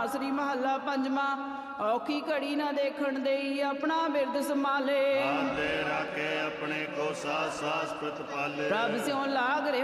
ਬਾਂਸਰੀ ਮਹੱਲਾ ਪੰਜਵਾਂ। ਔਖੀ ਘੜੀ ਨਾ ਦੇਖਣ ਦੇਈ ਆਪਣਾ ਬਿਰਦ ਸੰਭਾਲੇ। ਆਂਦੇ ਰਾਖੇ ਆਪਣੇ ਕੋ ਸਾਸ ਸਾਸ ਪ੍ਰਤਪਾਲੇ। ਪ੍ਰਭ ਸਿਉ ਲਾਗ